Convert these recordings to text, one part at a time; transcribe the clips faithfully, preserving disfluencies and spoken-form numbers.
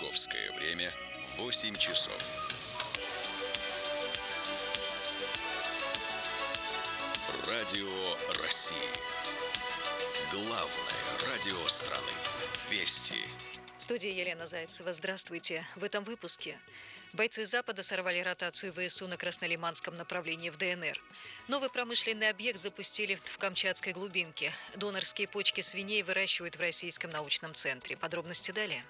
Московское время восемь часов. Радио России. Главное радио страны. Вести. В студии Елена Зайцева. Здравствуйте. В этом выпуске. Бойцы Запада сорвали ротацию ВСУ на Краснолиманском направлении в ДНР. Новый промышленный объект запустили в Камчатской глубинке. Донорские почки свиней выращивают в Российском научном центре. Подробности далее.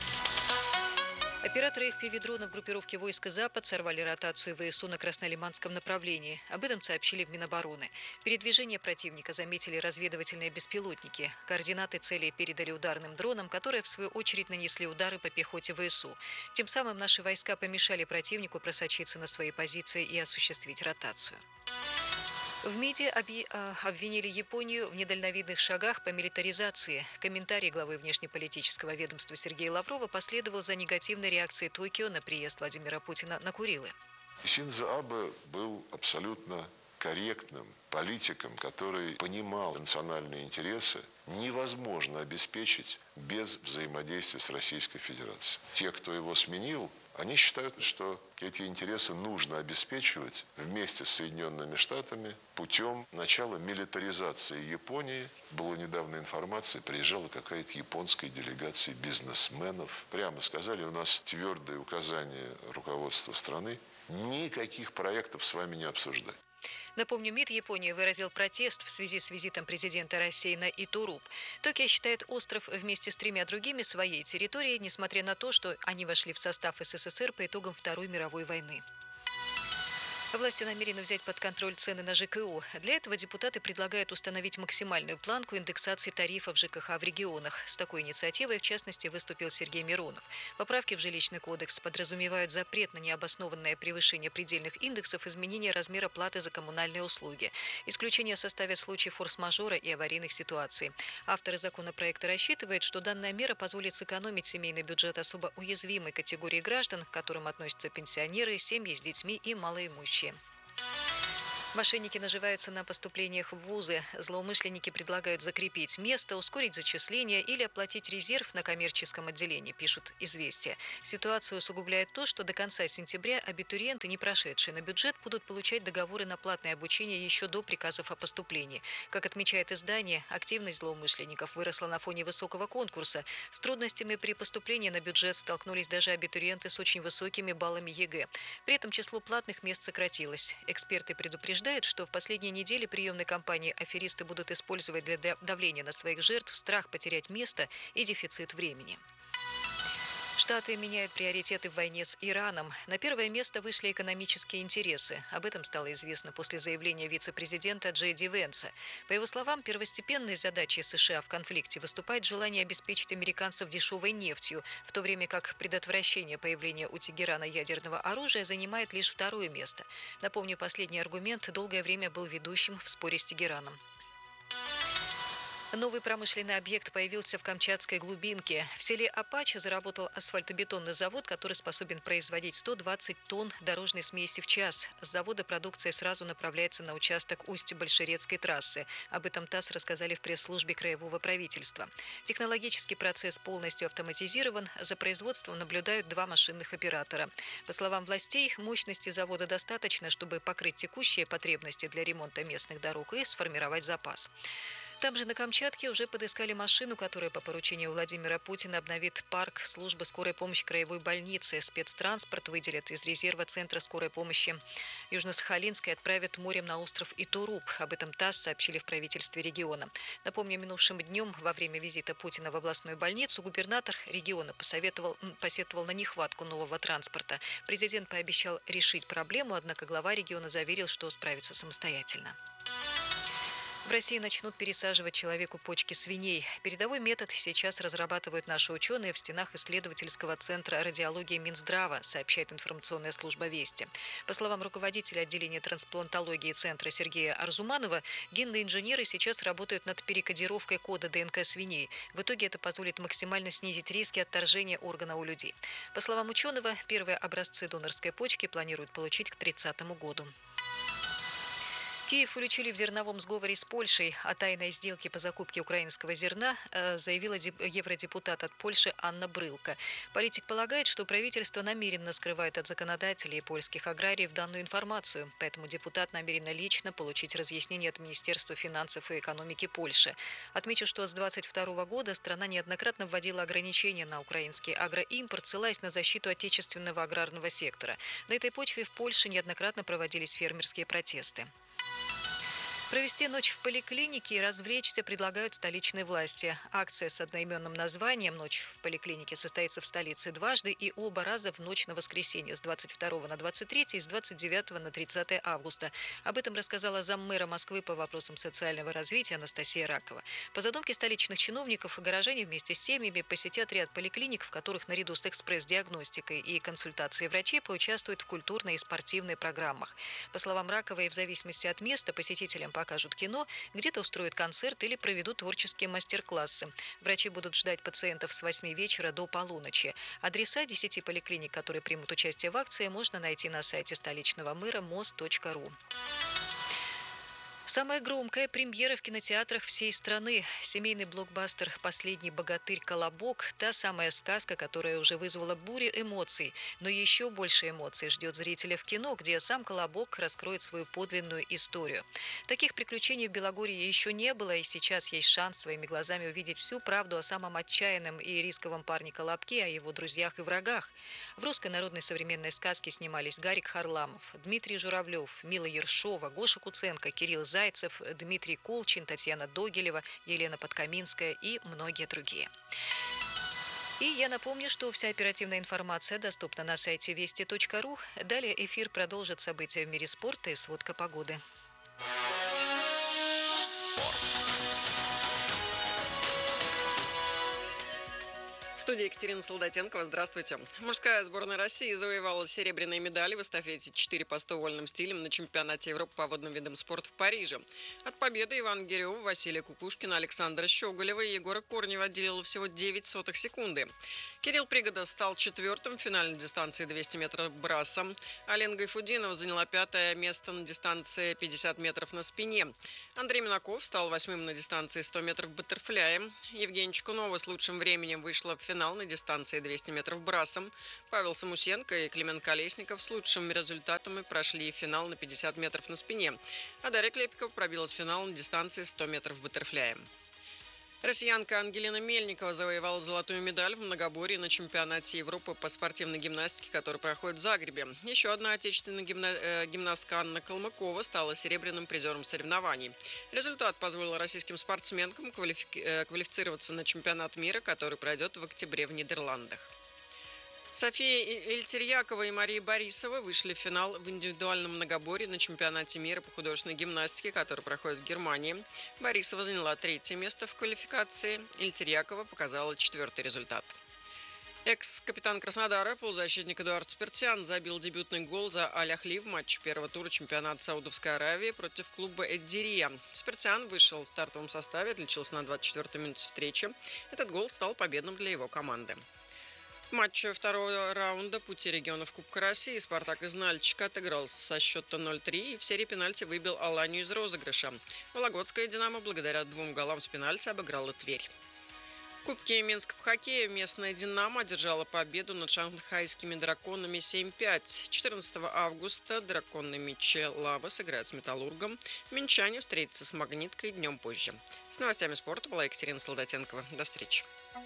Операторы эф пи ви-дронов группировки войска «Запад» сорвали ротацию ВСУ на Краснолиманском направлении. Об этом сообщили в Минобороны. Передвижение противника заметили разведывательные беспилотники. Координаты целей передали ударным дронам, которые, в свою очередь, нанесли удары по пехоте ВСУ. Тем самым наши войска помешали противнику просочиться на свои позиции и осуществить ротацию. В МИДе обвинили Японию в недальновидных шагах по милитаризации. Комментарий главы внешнеполитического ведомства Сергея Лаврова последовал за негативной реакцией Токио на приезд Владимира Путина на Курилы. Синдзо Абе был абсолютно корректным политиком, который понимал национальные интересы, невозможно обеспечить без взаимодействия с Российской Федерацией. Те, кто его сменил, они считают, что эти интересы нужно обеспечивать вместе с Соединенными Штатами путем начала милитаризации Японии. Была недавно информация, приезжала какая-то японская делегация бизнесменов. Прямо сказали, у нас твердое указание руководства страны, никаких проектов с вами не обсуждать. Напомню, МИД Японии выразил протест в связи с визитом президента России на Итуруп. Токио считает остров вместе с тремя другими своей территорией, несмотря на то, что они вошли в состав эс эс эс эр по итогам Второй мировой войны. Власти намерены взять под контроль цены на жэ ка о. Для этого депутаты предлагают установить максимальную планку индексации тарифов жэ ка ха в регионах. С такой инициативой, в частности, выступил Сергей Миронов. Поправки в жилищный кодекс подразумевают запрет на необоснованное превышение предельных индексов, изменение размера платы за коммунальные услуги. Исключение составят случаи форс-мажора и аварийных ситуаций. Авторы законопроекта рассчитывают, что данная мера позволит сэкономить семейный бюджет особо уязвимой категории граждан, к которым относятся пенсионеры, семьи с детьми и малоимущие. Мошенники наживаются на поступлениях в вузы. Злоумышленники предлагают закрепить место, ускорить зачисление или оплатить резерв на коммерческом отделении, пишут «Известия». Ситуацию усугубляет то, что до конца сентября абитуриенты, не прошедшие на бюджет, будут получать договоры на платное обучение еще до приказов о поступлении. Как отмечает издание, активность злоумышленников выросла на фоне высокого конкурса. С трудностями при поступлении на бюджет столкнулись даже абитуриенты с очень высокими баллами е гэ. При этом число платных мест сократилось. Эксперты предупреждают, что в последние недели приемной кампании аферисты будут использовать для давления на своих жертв страх потерять место и дефицит времени. Штаты меняют приоритеты в войне с Ираном. На первое место вышли экономические интересы. Об этом стало известно после заявления вице-президента Джей Ди Венса. По его словам, первостепенной задачей США в конфликте выступает желание обеспечить американцев дешевой нефтью, в то время как предотвращение появления у Тегерана ядерного оружия занимает лишь второе место. Напомню, последний аргумент долгое время был ведущим в споре с Тегераном. Новый промышленный объект появился в Камчатской глубинке. В селе Апача заработал асфальтобетонный завод, который способен производить сто двадцать тонн дорожной смеси в час. С завода продукция сразу направляется на участок Усть-Большерецкой трассы. Об этом ТАСС рассказали в пресс-службе краевого правительства. Технологический процесс полностью автоматизирован. За производством наблюдают два машинных оператора. По словам властей, мощности завода достаточно, чтобы покрыть текущие потребности для ремонта местных дорог и сформировать запас. Там же на Камчатке уже подыскали машину, которая по поручению Владимира Путина обновит парк службы скорой помощи краевой больницы. Спецтранспорт выделят из резерва Центра скорой помощи Южно-Сахалинской и отправят морем на остров Итуруп. Об этом ТАСС сообщили в правительстве региона. Напомню, минувшим днем во время визита Путина в областную больницу губернатор региона посоветовал, посетовал на нехватку нового транспорта. Президент пообещал решить проблему, однако глава региона заверил, что справится самостоятельно. В России начнут пересаживать человеку почки свиней. Передовой метод сейчас разрабатывают наши ученые в стенах исследовательского центра радиологии Минздрава, сообщает информационная служба «Вести». По словам руководителя отделения трансплантологии центра Сергея Арзуманова, генные инженеры сейчас работают над перекодировкой кода дэ эн ка свиней. В итоге это позволит максимально снизить риски отторжения органа у людей. По словам ученого, первые образцы донорской почки планируют получить к тридцатому году. Киев уличили в зерновом сговоре с Польшей. О тайной сделке по закупке украинского зерна э, заявила евродепутат от Польши Анна Брылка. Политик полагает, что правительство намеренно скрывает от законодателей и польских аграриев данную информацию, поэтому депутат намерен лично получить разъяснение от Министерства финансов и экономики Польши. Отмечу, что с двадцать второго года страна неоднократно вводила ограничения на украинский агроимпорт, ссылаясь на защиту отечественного аграрного сектора. На этой почве в Польше неоднократно проводились фермерские протесты. Провести ночь в поликлинике и развлечься предлагают столичные власти. Акция с одноименным названием «Ночь в поликлинике» состоится в столице дважды и оба раза в ночь на воскресенье с двадцать второго на двадцать третье и с двадцать девятого на тридцатое августа. Об этом рассказала заммэра Москвы по вопросам социального развития Анастасия Ракова. По задумке столичных чиновников, горожане вместе с семьями посетят ряд поликлиник, в которых наряду с экспресс-диагностикой и консультацией врачей поучаствуют в культурной и спортивной программах. По словам Раковой, в зависимости от места посетителям покажут кино, где-то устроят концерт или проведут творческие мастер-классы. Врачи будут ждать пациентов с восьми вечера до полуночи. Адреса десяти поликлиник, которые примут участие в акции, можно найти на сайте столичного мэра мост точка ру. Самая громкая премьера в кинотеатрах всей страны. Семейный блокбастер «Последний богатырь Колобок» – та самая сказка, которая уже вызвала бурю эмоций. Но еще больше эмоций ждет зрителя в кино, где сам Колобок раскроет свою подлинную историю. Таких приключений в Белогорье еще не было, и сейчас есть шанс своими глазами увидеть всю правду о самом отчаянном и рисковом парне Колобке, о его друзьях и врагах. В русской народной современной сказке снимались Гарик Харламов, Дмитрий Журавлев, Мила Ершова, Гоша Куценко, Кирилл Зайцев, Дмитрий Колчин, Татьяна Догилева, Елена Подкаминская и многие другие. И я напомню, что вся оперативная информация доступна на сайте вести точка ру. Далее эфир продолжит события в мире спорта и сводка погоды. Спорт. В студии Екатерина Солдатенкова. Здравствуйте. Мужская сборная России завоевала серебряные медали в эстафете четыре по сто вольным стилям на чемпионате Европы по водным видам спорта в Париже. От победы Ивана Гирёва, Василия Кукушкина, Александра Щеголева и Егора Корнева отделило всего девять сотых секунды. Кирилл Пригода стал четвертым в финальной дистанции двести метров брасом. Алена Гайфудинова заняла пятое место на дистанции пятьдесят метров на спине. Андрей Минаков стал восьмым на дистанции сто метров баттерфляем. Евгения Чекунова с лучшим временем вышла в финал на дистанции двести метров брасом. Павел Самусенко и Климент Колесников с лучшими результатами прошли финал на пятьдесят метров на спине. А Дарья Клепикова пробилась в финал на дистанции сто метров баттерфляем. Россиянка Ангелина Мельникова завоевала золотую медаль в многоборье на чемпионате Европы по спортивной гимнастике, который проходит в Загребе. Еще одна отечественная гимна... э, гимнастка Анна Калмыкова стала серебряным призером соревнований. Результат позволил российским спортсменкам квалифи... э, квалифицироваться на чемпионат мира, который пройдет в октябре в Нидерландах. София Эльтерьякова и Мария Борисова вышли в финал в индивидуальном многоборье на чемпионате мира по художественной гимнастике, который проходит в Германии. Борисова заняла третье место в квалификации. Эльтерьякова показала четвертый результат. Экс-капитан Краснодара, полузащитник Эдуард Спиртян, забил дебютный гол за Аль-Ахли в матче первого тура чемпионата Саудовской Аравии против клуба Эддирия. Спиртян вышел в стартовом составе, отличился на двадцать четвёртой минуте встречи. Этот гол стал победным для его команды. В матче второго раунда пути регионов Кубка России «Спартак» из Нальчика отыграл со счета ноль три и в серии пенальти выбил Аланию из розыгрыша. Вологодская «Динамо» благодаря двум голам с пенальти обыграла Тверь. В Кубке Минска по хоккею местная «Динамо» одержала победу над шанхайскими «Драконами» семь пять. четырнадцатого августа драконы Мичелава сыграют с «Металлургом». Минчане встретятся с «Магниткой» днем позже. С новостями спорта была Екатерина Солдатенкова. До встречи.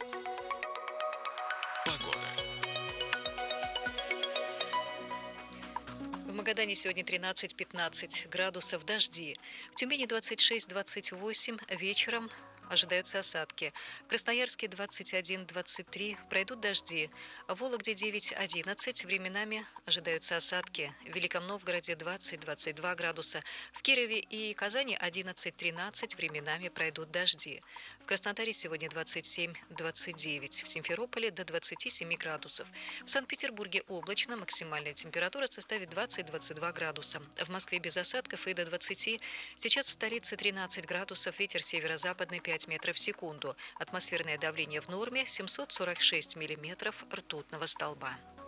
В Магадане сегодня тринадцать-пятнадцать градусов, дожди. В Тюмени двадцать шесть-двадцать восемь, вечером ожидаются осадки. В Красноярске двадцать один-двадцать три, пройдут дожди. В Вологде девять-одиннадцать, временами ожидаются осадки. В Великом Новгороде двадцать-двадцать два градуса. В Кирове и Казани одиннадцать-тринадцать, временами пройдут дожди. В Краснодаре сегодня двадцать семь-двадцать девять, в Симферополе до двадцати семи градусов. В Санкт-Петербурге облачно, максимальная температура составит двадцать-двадцать два градуса. В Москве без осадков и до двадцати. Сейчас в столице тринадцать градусов, ветер северо-западный пять метров в секунду. Атмосферное давление в норме семьсот сорок шесть миллиметров ртутного столба.